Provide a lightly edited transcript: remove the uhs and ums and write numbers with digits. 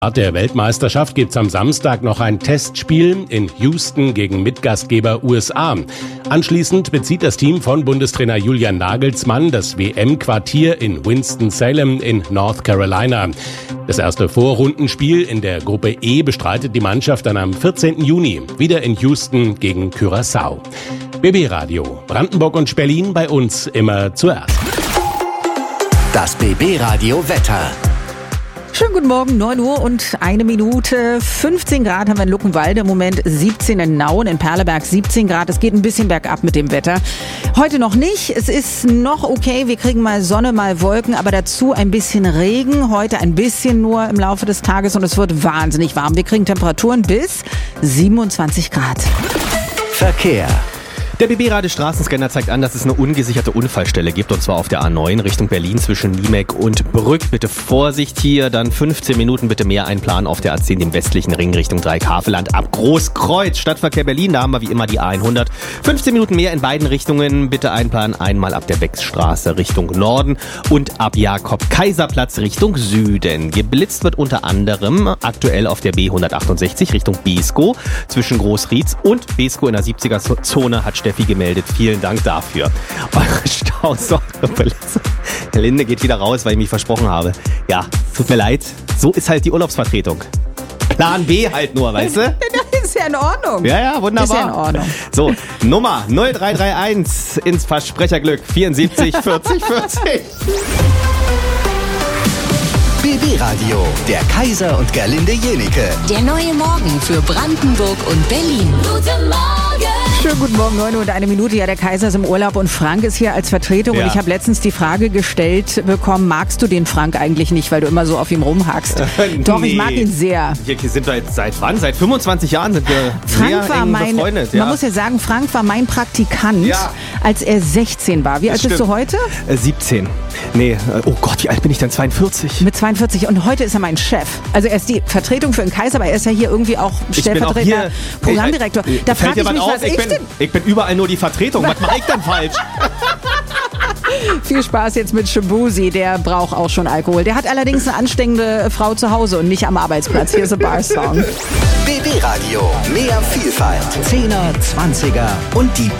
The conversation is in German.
Nach der Weltmeisterschaft gibt's am Samstag noch ein Testspiel in Houston gegen Mitgastgeber USA. Anschließend bezieht das Team von Bundestrainer Julian Nagelsmann das WM-Quartier in Winston-Salem in North Carolina. Das erste Vorrundenspiel in der Gruppe E bestreitet die Mannschaft dann am 14. Juni wieder in Houston gegen Curaçao. BB Radio, Brandenburg und Berlin, bei uns immer zuerst. Das BB Radio Wetter. Schönen guten Morgen, 9 Uhr und 1 Minute. 15 Grad haben wir in Luckenwalde, im Moment 17 in Nauen, in Perleberg 17 Grad. Es geht ein bisschen bergab mit dem Wetter. Heute noch nicht, es ist noch okay, wir kriegen mal Sonne, mal Wolken, aber dazu ein bisschen Regen. Heute ein bisschen nur im Laufe des Tages und es wird wahnsinnig warm. Wir kriegen Temperaturen bis 27 Grad. Verkehr. Der BB-Radio Straßenscanner zeigt an, dass es eine ungesicherte Unfallstelle gibt, und zwar auf der A9 Richtung Berlin zwischen Niemek und Brück. Bitte Vorsicht hier, dann 15 Minuten bitte mehr einplanen auf der A10, dem westlichen Ring Richtung Dreieck-Havelland ab Großkreuz. Stadtverkehr Berlin, da haben wir wie immer die A100. 15 Minuten mehr in beiden Richtungen bitte einplanen, einmal ab der Beckstraße Richtung Norden und ab Jakob-Kaiser-Platz Richtung Süden. Geblitzt wird unter anderem aktuell auf der B168 Richtung Beeskow zwischen Großrietz und Beeskow in der 70er-Zone hat Steffi gemeldet. Vielen Dank dafür. Eure Staus, eure Verletzung. Herr Linde geht wieder raus, weil ich mich versprochen habe. Ja, tut mir leid. So ist halt die Urlaubsvertretung. Plan B halt nur, weißt du? Das ist ja in Ordnung. Ja, wunderbar. Ist ja in Ordnung. So, Nummer 0331 ins Versprecherglück 74 40 40. BB Radio, der Kaiser und Gerlinde Jenike. Der neue Morgen für Brandenburg und Berlin. Guten Morgen! Schönen guten Morgen, 9 Uhr und 1 Minute. Ja, der Kaiser ist im Urlaub und Frank ist hier als Vertretung. Ja. Und ich habe letztens die Frage gestellt bekommen, magst du den Frank eigentlich nicht, weil du immer so auf ihm rumhackst? Doch, ich mag ihn sehr. Hier sind wir jetzt seit wann? Seit 25 Jahren sind wir Frank sehr eng befreundet. Man muss ja sagen, Frank war mein Praktikant, Ja. als er 16 war. Wie alt bist du heute? 17. Nee, oh Gott, wie alt bin ich denn? 42. Mit 42. Und heute ist er mein Chef. Also er ist die Vertretung für den Kaiser, aber er ist ja hier irgendwie auch stellvertretender Programmdirektor. Da frage ich mich, was ich bin überall nur die Vertretung. Was mache ich denn falsch? Viel Spaß jetzt mit Shabuzi, der braucht auch schon Alkohol. Der hat allerdings eine ansteckende Frau zu Hause und nicht am Arbeitsplatz. Hier ist ein Bar-Song. BB Radio, mehr Vielfalt. 10er, 20er und die